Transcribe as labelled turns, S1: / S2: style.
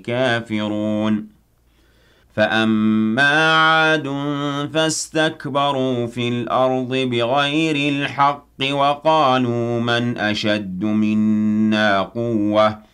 S1: كافرون فأما عاد فاستكبروا في الأرض بغير الحق وقالوا من أشد منا قوة